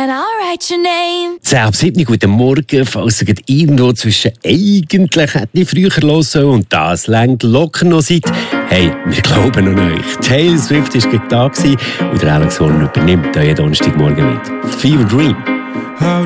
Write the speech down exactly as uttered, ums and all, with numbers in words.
and I'll write your name. zehn ab sieben, guten Morgen. Falls ihr gerade irgendwo zwischen eigentlich hätte ich früher hören sollen und das längt locker noch seid. Hey, wir glauben an euch. Taylor Swift war gerade da gewesen und der Alex Horn übernimmt da jeden Donnerstagmorgen mit. Fever Dream.